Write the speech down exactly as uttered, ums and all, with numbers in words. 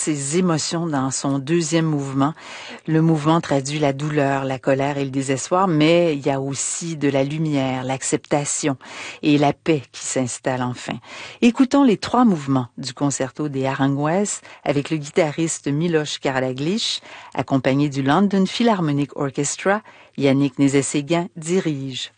ses émotions dans son deuxième mouvement. Le mouvement traduit la douleur, la colère et le désespoir, mais il y a aussi de la lumière, l'acceptation et la paix qui s'installe enfin. Écoutons les trois mouvements du concerto des Aranjuez avec le guitariste Miloš Karaglić, accompagné du London Philharmonic Orchestra. Yannick Nézet-Séguin dirige.